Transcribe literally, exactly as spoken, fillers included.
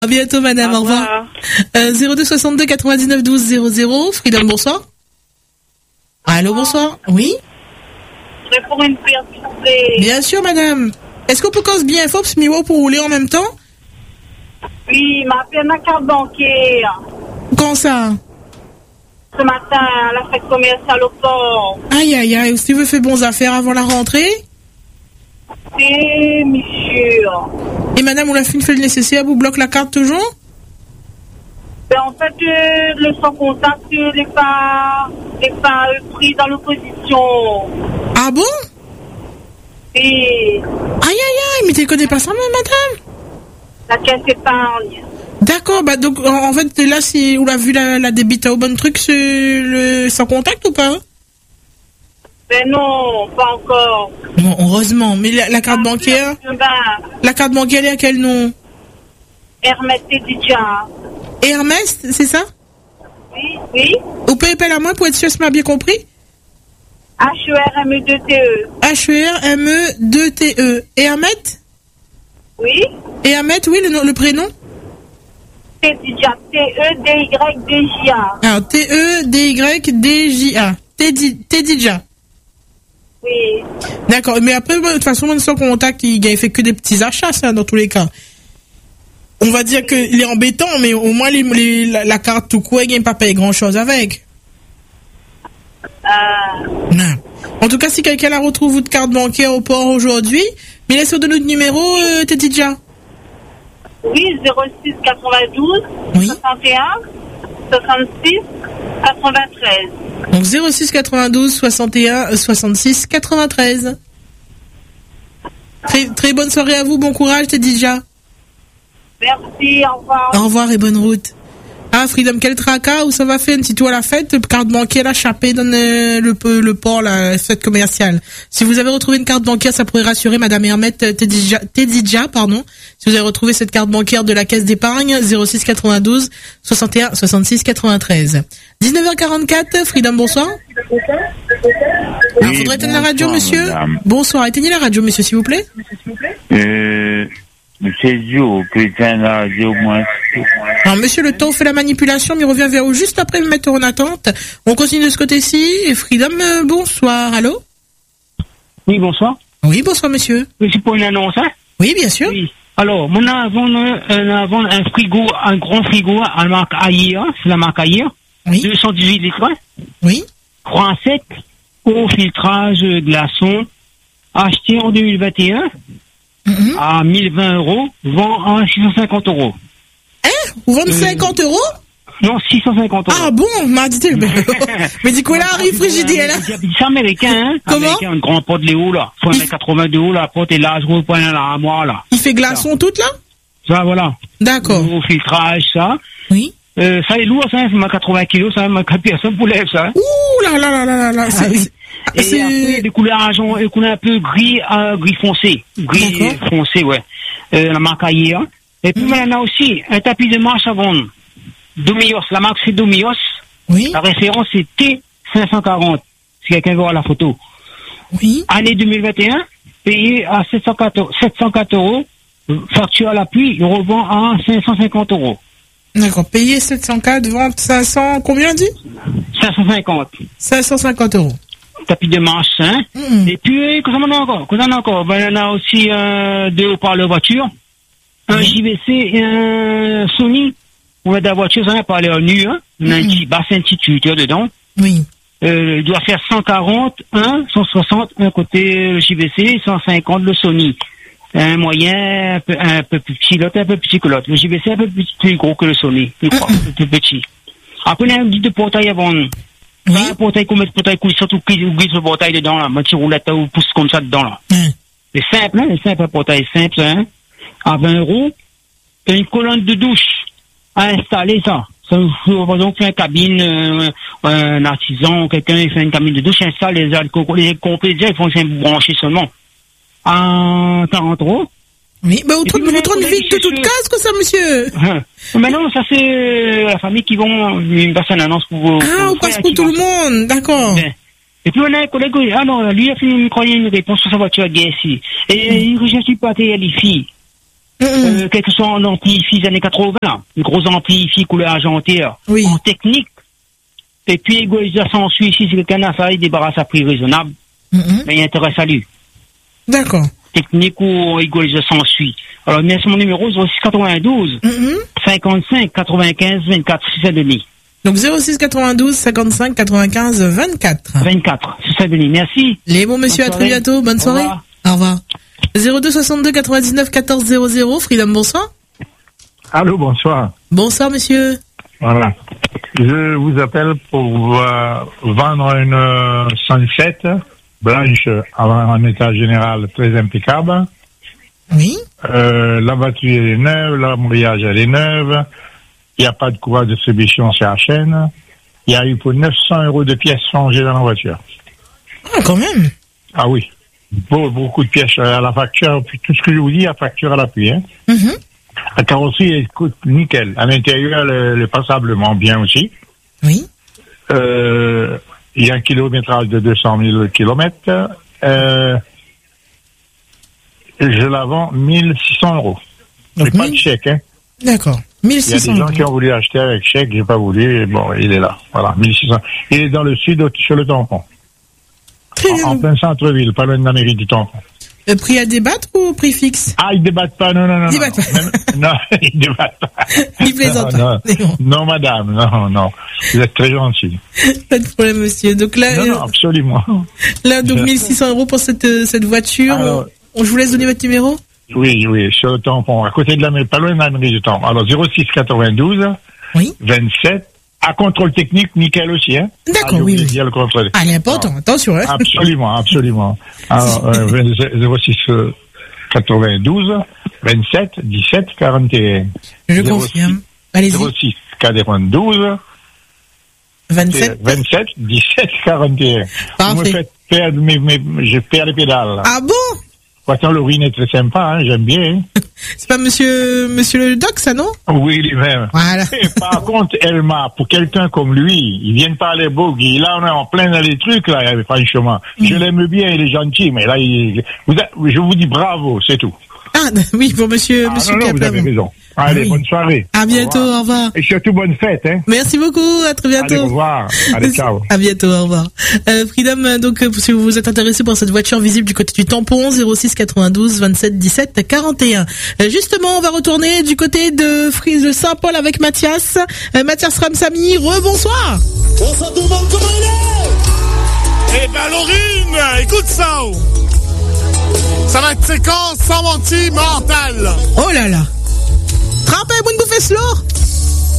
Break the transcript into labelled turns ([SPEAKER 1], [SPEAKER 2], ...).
[SPEAKER 1] À bientôt, madame. Au revoir. Au revoir. Euh, zéro deux soixante-deux quatre-vingt-dix-neuf douze zéro zéro. Freedom, bonsoir. Allô, bonsoir. Oui?
[SPEAKER 2] C'est pour une prière, s'il vous plaît.
[SPEAKER 1] Bien sûr, madame. Est-ce qu'on peut cause bien fort miwo pour rouler en même temps?
[SPEAKER 2] Oui, ma appelé ma carte bancaire.
[SPEAKER 1] Quand ça?
[SPEAKER 2] Ce matin, à la fête commerciale au port.
[SPEAKER 1] Aïe, aïe, aïe. Si vous faites bonnes affaires avant la rentrée?
[SPEAKER 2] C'est monsieur.
[SPEAKER 1] Et madame, on l'a fait le nécessaire, vous bloquez la carte toujours?
[SPEAKER 2] Ben, en fait, euh, le sans contact n'est pas, n'est pas pris dans l'opposition.
[SPEAKER 1] Ah bon?
[SPEAKER 2] Et...
[SPEAKER 1] Aïe, aïe, aïe, mais tu ne connais pas ça, madame?
[SPEAKER 2] La caisse épargne.
[SPEAKER 1] D'accord, bah donc en fait là si on a vu la, la débite au bon truc sur le sans contact ou pas?
[SPEAKER 2] Ben non, pas encore.
[SPEAKER 1] Bon, heureusement, mais la, la carte ah, bancaire ben, la carte bancaire elle est à quel nom?
[SPEAKER 2] Hermès Tedidja.
[SPEAKER 1] Hermès, c'est ça?
[SPEAKER 2] Oui, oui.
[SPEAKER 1] Vous pouvez appeler à moi pour être sûr que je m'as bien compris?
[SPEAKER 2] H E R M E deux T E.
[SPEAKER 1] H E R M E deux T E. Et Hermès? Oui. Et Ahmed, oui, le, le prénom?
[SPEAKER 2] Tedidja, T E D Y D J A.
[SPEAKER 1] Alors, T E D Y D J A. Tedidja.
[SPEAKER 2] Oui.
[SPEAKER 1] D'accord, mais après, de toute façon, sans contact, il a fait que des petits achats, ça, dans tous les cas. On va dire qu'il est embêtant, mais au moins, les, les, la, la carte tout court, il n'a pas payé grand-chose avec.
[SPEAKER 2] Euh...
[SPEAKER 1] Non. En tout cas, si quelqu'un la retrouve votre carte bancaire au port aujourd'hui, mais laissez de notre numéro, euh, Tedidja.
[SPEAKER 2] Oui, zéro six quatre-vingt-douze, oui. soixante et un, soixante-six, quatre-vingt-treize.
[SPEAKER 1] Donc zéro six quatre-vingt-douze, soixante et un, soixante-six, quatre-vingt-treize. Très, très bonne soirée à vous, bon courage, Tedidja.
[SPEAKER 2] Merci, au revoir.
[SPEAKER 1] Au revoir et bonne route. Ah, Freedom, quel tracas, où ça va faire une petite tour à la fête, carte bancaire, la chapée dans le, le, le port, la fête commerciale. Si vous avez retrouvé une carte bancaire, ça pourrait rassurer Madame Hermès Tedidja, Tedidja, pardon. Si vous avez retrouvé cette carte bancaire de la caisse d'épargne, zéro six quatre-vingt-douze, soixante et un, soixante-six, quatre-vingt-treize. dix-neuf heures quarante-quatre, Freedom, bonsoir. Oui, Alors, faudrait éteindre la radio, monsieur. Madame. Bonsoir, éteignez la radio, monsieur, s'il vous plaît.
[SPEAKER 3] Euh, c'est Joe, que éteint la radio, moi.
[SPEAKER 1] Alors, monsieur, le temps fait la manipulation, mais il revient vers vous juste après me mettre en attente. On continue de ce côté-ci. Et Freedom, euh, bonsoir. Allô?
[SPEAKER 4] Oui, bonsoir.
[SPEAKER 1] Oui, bonsoir, monsieur.
[SPEAKER 4] C'est pour une annonce, hein?
[SPEAKER 1] Oui, bien sûr. Oui.
[SPEAKER 4] Alors, on a avant un frigo, un grand frigo à la marque Aïe, c'est la marque Aïe.
[SPEAKER 1] Oui.
[SPEAKER 4] deux cent dix-huit litres.
[SPEAKER 1] Oui.
[SPEAKER 4] Croix sec, au filtrage glaçon, acheté en deux mille vingt et un mm-hmm. à mille vingt euros, vend à six cent cinquante euros.
[SPEAKER 1] Hein? Vous vendez euh, cinquante euros?
[SPEAKER 4] Non, six cent cinquante euros.
[SPEAKER 1] Ah bon? M'a dit, mais du coup, là, arrive frigidaire, là.
[SPEAKER 4] C'est américain, hein?
[SPEAKER 1] Comment?
[SPEAKER 4] Américain, un grand pot de Léo, là. Faut un mètre quatre-vingt-deux haut, la pot est là, je vous prends la moi, là.
[SPEAKER 1] Il fait glaçon toute, là?
[SPEAKER 4] Ça, voilà.
[SPEAKER 1] D'accord.
[SPEAKER 4] Au filtrage, ça.
[SPEAKER 1] Oui.
[SPEAKER 4] Euh, ça est lourd, ça, c'est quatre-vingts kilos, ça, ma personne pour lève, ça.
[SPEAKER 1] Ouh là là là là là, c'est,
[SPEAKER 4] ah, oui. Et c'est... après, des couleurs argent, des couleurs un peu gris, euh, gris foncé. Gris D'accord. foncé, ouais. Euh, la marque Aïe. Et puis, mmh. on a aussi un tapis de marche à vendre. Domios, la marque c'est Domios.
[SPEAKER 1] Oui.
[SPEAKER 4] La référence c'est T cinq cent quarante. Si quelqu'un veut voir la photo.
[SPEAKER 1] Oui.
[SPEAKER 4] Année deux mille vingt et un, payé à sept cent quatre euros. Facture à l'appui, il revend à cinq cent cinquante euros.
[SPEAKER 1] D'accord. Payé sept cent quatre, vente cinq cents, combien dit?
[SPEAKER 4] cinq cent cinquante.
[SPEAKER 1] cinq cent cinquante euros.
[SPEAKER 4] Tapis de marche, hein. Mm. Et puis, qu'est-ce qu'on a encore? Qu'est-ce qu'on a encore? Ben, il y en a aussi, euh, deux haut-parleurs voiture. Un oui. J V C et un Sony. On a de la voiture, ça n'a pas l'air nu, hein. On a mm-hmm. un petit bassin, un petit tuteur dedans.
[SPEAKER 1] Oui.
[SPEAKER 4] Euh, il doit faire cent quarante, un, cent soixante, un côté le J V C, cent cinquante le Sony. Un moyen, un peu, un peu plus petit, l'autre un peu plus petit que l'autre. Le J V C un peu plus, plus gros que le Sony. Je crois, mm-hmm. un peu petit. Après, on a un guide de portail à vendre. Oui. Un portail qu'on met le portail couille, surtout qu'il glisse le portail dedans, là. Un petit roulette ou pousse comme ça dedans, là. Mm. C'est simple, hein. C'est simple, un portail simple, hein. À vingt euros. T'as une colonne de douche à installer, ça. Ça, par exemple, fait une cabine, euh, un artisan, quelqu'un, il fait une cabine de douche, il installe les alcools, les complets, déjà, ils font c'est brancher seulement. À quarante euros.
[SPEAKER 1] Oui, bah, vous trouvez vite de toute case, que ça, monsieur?
[SPEAKER 4] Mais non, ça, c'est la famille qui vont, une personne annonce pour vous.
[SPEAKER 1] Ah, ou passe pour tout le monde, d'accord.
[SPEAKER 4] Et puis, on a un collègue, ah non, lui, il a fait une, une réponse sur sa voiture, ici. Et il recherche pas tes les filles.
[SPEAKER 1] Mmh.
[SPEAKER 4] Euh, quel que soit un ampli-I F I années quatre-vingts, une grosse ampli-I F I couleur argentée,
[SPEAKER 1] Oui.
[SPEAKER 4] en technique. Et puis, égalisation suit, si quelqu'un a ça, il débarrasse à prix raisonnable,
[SPEAKER 1] Mhm.
[SPEAKER 4] mais il intéresse à lui.
[SPEAKER 1] D'accord.
[SPEAKER 4] Technique ou égalisation suit. Alors, mais c'est mon numéro zéro six quatre-vingt-douze,
[SPEAKER 1] Mhm.
[SPEAKER 4] cinquante-cinq, quatre-vingt-quinze, vingt-quatre, c'est ça, Denis.
[SPEAKER 1] Donc zéro six quatre-vingt-douze, cinquante-cinq, quatre-vingt-quinze, vingt-quatre.
[SPEAKER 4] vingt-quatre, c'est ça, Denis. Merci.
[SPEAKER 1] Les bons messieurs,
[SPEAKER 4] Bonne
[SPEAKER 1] à très
[SPEAKER 4] soirée.
[SPEAKER 1] bientôt. Bonne
[SPEAKER 4] Au
[SPEAKER 1] soirée.
[SPEAKER 4] revoir.
[SPEAKER 1] Au revoir. zéro deux soixante-deux quatre-vingt-dix-neuf quatorze zéro zéro. Freedom, bonsoir.
[SPEAKER 5] Allô, bonsoir.
[SPEAKER 1] Bonsoir, monsieur.
[SPEAKER 5] Voilà. Je vous appelle pour euh, vendre une euh, Sunset blanche avant un état général très impeccable.
[SPEAKER 1] Oui.
[SPEAKER 5] Euh, la batterie elle est neuve, l'embrayage elle est neuve. Il n'y a pas de courroie de distribution sur la chaîne. Il y a eu pour neuf cents euros de pièces changées dans la voiture.
[SPEAKER 1] Ah, quand même.
[SPEAKER 5] Ah oui. Be- beaucoup de pièces à la facture, puis tout ce que je vous dis, à facture à l'appui. Hein.
[SPEAKER 1] Mhm.
[SPEAKER 5] La carrosserie, elle coûte nickel. À l'intérieur, elle, elle est passablement bien aussi.
[SPEAKER 1] Oui.
[SPEAKER 5] Euh, il y a un kilométrage de deux cent mille kilomètres. Euh, je la vends mille six cents euros.
[SPEAKER 1] Donc,
[SPEAKER 5] C'est pas
[SPEAKER 1] mille-
[SPEAKER 5] de chèque, hein.
[SPEAKER 1] D'accord.
[SPEAKER 5] Il y a des
[SPEAKER 1] mille six cents
[SPEAKER 5] gens qui ont voulu acheter avec chèque, j'ai pas voulu, et bon, il est là. Voilà, mille six cents. Il est dans le sud, sur le tampon.
[SPEAKER 1] Très
[SPEAKER 5] En,
[SPEAKER 1] bien.
[SPEAKER 5] en plein centre-ville, pas loin de la mairie du tampon.
[SPEAKER 1] Euh, prix à débattre ou prix fixe?
[SPEAKER 5] Ah, ils débattent pas, non, non, non.
[SPEAKER 1] Ils
[SPEAKER 5] non,
[SPEAKER 1] débattent pas.
[SPEAKER 5] non, non, ils débattent pas.
[SPEAKER 1] Ils plaisantent
[SPEAKER 5] Non,
[SPEAKER 1] pas.
[SPEAKER 5] non, non, madame, non, non. Vous êtes très gentil.
[SPEAKER 1] Pas de problème, monsieur. Donc là,
[SPEAKER 5] Non,
[SPEAKER 1] euh,
[SPEAKER 5] non, absolument.
[SPEAKER 1] là, donc mille six cents euros pour cette, euh, cette voiture.
[SPEAKER 5] Alors-
[SPEAKER 1] On- je vous laisse donner votre numéro?
[SPEAKER 5] Oui, oui, sur le tampon, à côté de la mairie, pas loin de la mairie du tampon. Alors, zéro six quatre-vingt-douze,
[SPEAKER 1] Oui.
[SPEAKER 5] vingt-sept, à contrôle technique, nickel aussi, hein.
[SPEAKER 1] D'accord,
[SPEAKER 5] Ah, j'ai
[SPEAKER 1] oui,
[SPEAKER 5] oublié
[SPEAKER 1] oui.
[SPEAKER 5] de dire le contrôle.
[SPEAKER 1] Ah, elle est important. Attention, hein.
[SPEAKER 5] Absolument, absolument. Alors, euh, vingt- zéro six quatre-vingt-douze, vingt-sept, dix-sept, quarante et un.
[SPEAKER 1] Je
[SPEAKER 5] zéro
[SPEAKER 1] confirme. Allez-y.
[SPEAKER 5] zéro six quatre-vingt-douze,
[SPEAKER 1] vingt-sept.
[SPEAKER 5] vingt-sept, dix-sept, quarante et un. Vous me
[SPEAKER 1] Parfait.
[SPEAKER 5] faites perdre mes, mes, je perds les pédales. là.
[SPEAKER 1] Ah bon?
[SPEAKER 5] Pourtant, le ruine est très sympa, hein, j'aime bien. hein.
[SPEAKER 1] C'est pas monsieur, monsieur le doc, ça, non?
[SPEAKER 5] Oui, lui-même.
[SPEAKER 1] Voilà.
[SPEAKER 5] Et par contre, Elma, pour quelqu'un comme lui, il vient de parler beau, il- là, on est en plein dans les trucs, là, franchement. Je l'aime bien, il est gentil, mais là, il, vous a- je vous dis bravo, c'est tout.
[SPEAKER 1] Ah, oui, pour monsieur,
[SPEAKER 5] Ah,
[SPEAKER 1] monsieur
[SPEAKER 5] non, non, vous avez
[SPEAKER 1] Caplavon.
[SPEAKER 5] raison. Allez,
[SPEAKER 1] Oui.
[SPEAKER 5] bonne soirée.
[SPEAKER 1] À bientôt,
[SPEAKER 5] Au revoir.
[SPEAKER 1] au revoir.
[SPEAKER 5] Et surtout, bonne fête, hein.
[SPEAKER 1] Merci beaucoup, à très bientôt.
[SPEAKER 5] Allez, au revoir. Allez, ciao.
[SPEAKER 1] À bientôt, au revoir. Euh, Freedom, euh, donc, euh, si vous vous êtes intéressé pour cette voiture visible du côté du tampon, zéro six quatre-vingt-douze, vingt-sept, dix-sept, quarante et un. Euh, justement, on va retourner du côté de Frise de Saint-Paul avec Mathias. Euh, Mathias Ramsamy, rebonsoir.
[SPEAKER 6] Bonsoir tout le monde, comment il est?
[SPEAKER 7] Eh ben Laurine, écoute ça. oh. Ça va être séquence sans mentir mentale.
[SPEAKER 1] Oh là là. Trapez, vous ne bouffez slow.